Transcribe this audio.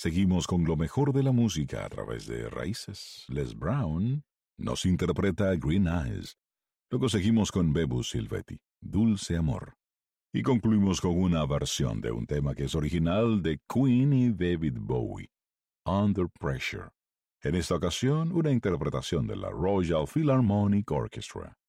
Seguimos con lo mejor de la música a través de Raíces. Les Brown nos interpreta Green Eyes. Luego seguimos con Bebo Silvetti, Dulce Amor. Y concluimos con una versión de un tema que es original de Queen y David Bowie, Under Pressure. En esta ocasión, una interpretación de la Royal Philharmonic Orchestra.